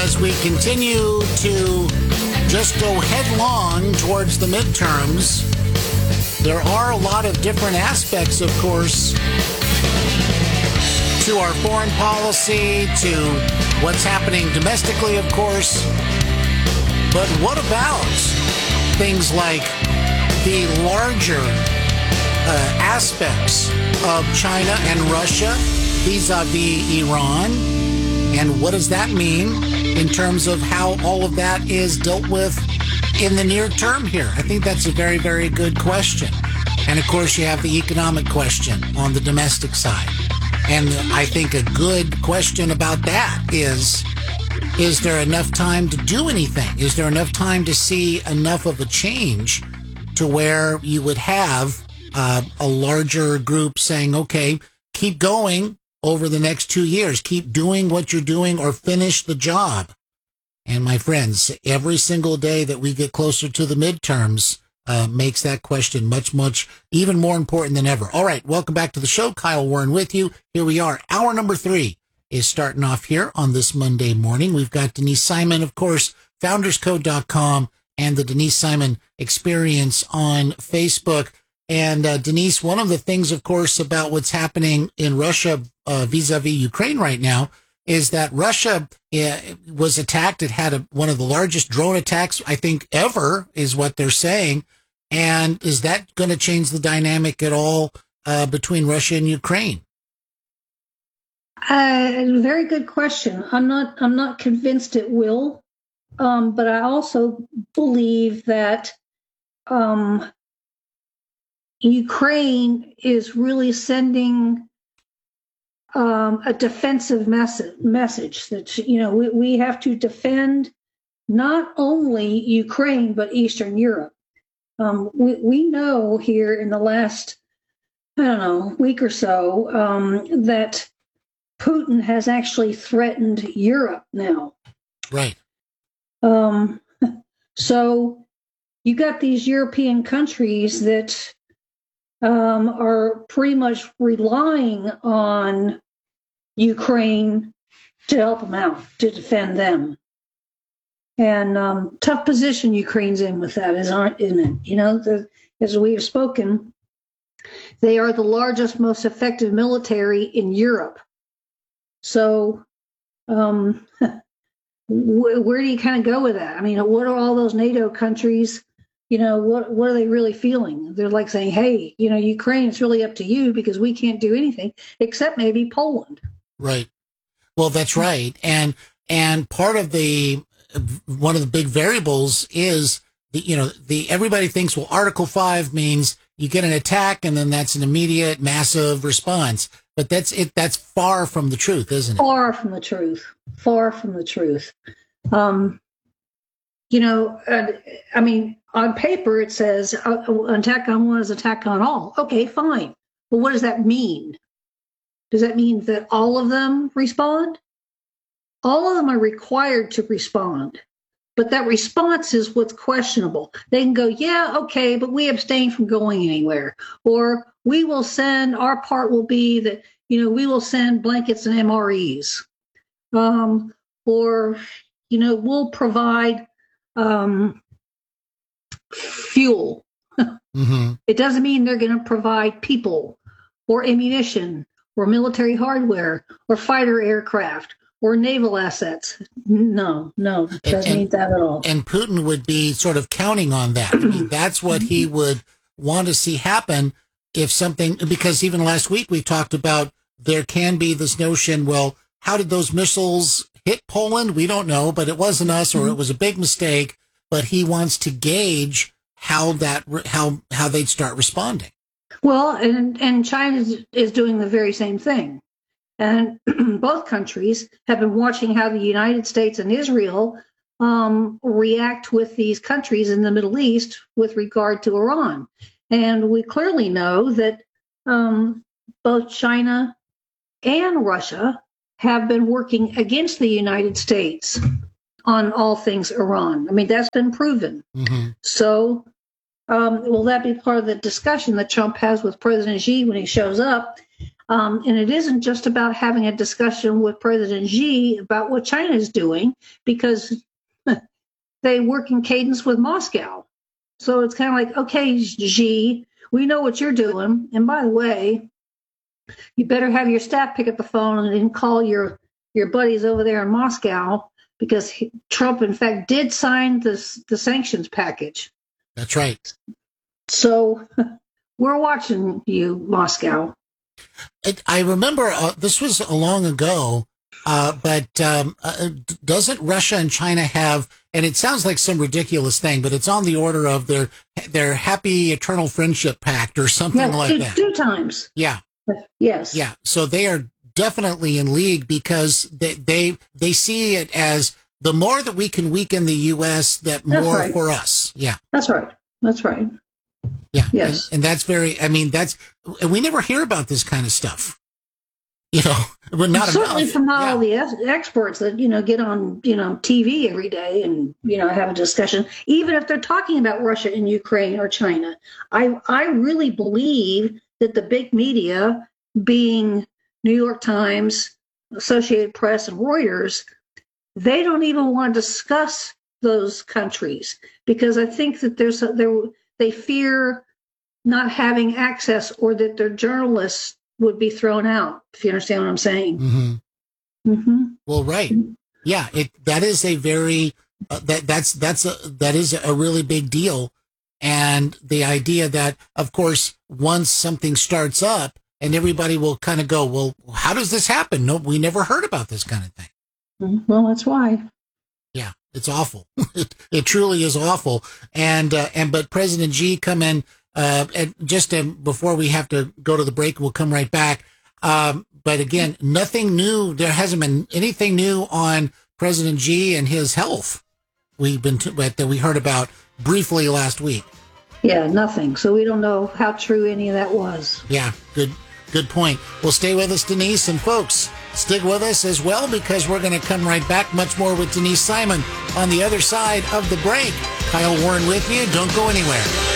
as we continue to just go headlong towards the midterms, there are a lot of different aspects, of course, to our foreign policy, to what's happening domestically, of course. But what about things like the larger aspects of China and Russia vis-a-vis Iran? And what does that mean in terms of how all of that is dealt with in the near term here? I think that's a very, very good question. And of course, you have the economic question on the domestic side. And I think a good question about that is there enough time to do anything? Is there enough time to see enough of a change to where you would have a larger group saying, okay, keep going over the next 2 years, keep doing what you're doing or finish the job? And my friends, every single day that we get closer to the midterms makes that question much even more important than ever. All right, welcome back to the show. Kyle Warren with you. Here we are. Hour number 3 is starting off here on this Monday morning. We've got Denise Simon, of course, founderscode.com and the Denise Simon Experience on Facebook. And Denise, one of the things, of course, about what's happening in Russia vis-a-vis Ukraine right now is that Russia was attacked. It had one of the largest drone attacks, I think, ever, is what they're saying. And is that going to change the dynamic at all between Russia and Ukraine? Very good question. I'm not convinced it will, but I also believe that Ukraine is really sending a defensive message that, we have to defend not only Ukraine, but Eastern Europe. We know here in the last, week or so, that Putin has actually threatened Europe now. Right. So you got these European countries that are pretty much relying on Ukraine to help them out, to defend them. And tough position Ukraine's in with that, isn't it? As we have spoken, they are the largest, most effective military in Europe. So where do you kind of go with that? I mean, what are all those NATO countries? What are they really feeling? They're like saying, hey, Ukraine, it's really up to you because we can't do anything except maybe Poland. Right. Well, that's right. And part of one of the big variables is everybody thinks, well, Article 5 means you get an attack and then that's an immediate massive response. But that's far from the truth, isn't it? Far from the truth. On paper, it says attack on one is attack on all. Okay, fine. But what does that mean? Does that mean that all of them respond? All of them are required to respond. But that response is what's questionable. They can go, yeah, okay, but we abstain from going anywhere. Or we will send, our part will be that, we will send blankets and MREs. Or, we'll provide fuel. Mm-hmm. It doesn't mean they're going to provide people or ammunition or military hardware or fighter aircraft or naval assets. No, it doesn't mean that at all. And Putin would be sort of counting on that. I mean, that's what he would want to see happen if something, because even last week we talked about there can be this notion, well, how did those missiles hit Poland? We don't know, but it wasn't us or it was a big mistake. But he wants to gauge how they'd start responding. Well, and China is doing the very same thing. And both countries have been watching how the United States and Israel react with these countries in the Middle East with regard to Iran. And we clearly know that both China and Russia have been working against the United States on all things Iran. I mean, that's been proven. Mm-hmm. So will that be part of the discussion that Trump has with President Xi when he shows up? And it isn't just about having a discussion with President Xi about what China is doing, because they work in cadence with Moscow. So it's kind of like, okay, Xi, we know what you're doing. And by the way, you better have your staff pick up the phone and call your buddies over there in Moscow, because Trump, in fact, did sign the sanctions package. That's right. So we're watching you, Moscow. I remember this was long ago, but doesn't Russia and China have, and it sounds like some ridiculous thing, but it's on the order of their happy eternal friendship pact or something like that. 2 times. Yeah. Yes. Yeah. So they are definitely in league, because they see it as the more that we can weaken the U.S., that more right. for us. Yeah. That's right. That's right. Yeah. Yes. And that's we never hear about this kind of stuff. We're not certainly from all the experts that, get on, TV every day and, have a discussion, even if they're talking about Russia and Ukraine or China. I really believe that the big media, being New York Times, Associated Press, and Reuters, they don't even want to discuss those countries, because I think that they fear not having access, or that their journalists would be thrown out, if you understand what I'm saying. Mm-hmm. Mm-hmm. Well, right. Yeah, that is a very that is a really big deal. And the idea that, of course, once something starts up and everybody will kind of go, well, how does this happen? No, we never heard about this kind of thing. Well, that's why. Yeah, it's awful. It truly is awful. But President Xi come in, and just before we have to go to the break, we'll come right back. But again, nothing new. There hasn't been anything new on President Xi and his health. That we heard about briefly last week. Yeah, nothing. So we don't know how true any of that was. Yeah, good point. Well, stay with us, Denise, and folks, stick with us as well, because we're going to come right back. Much more with Denise Simon on the other side of the break. Kyle Warren with you. Don't go anywhere.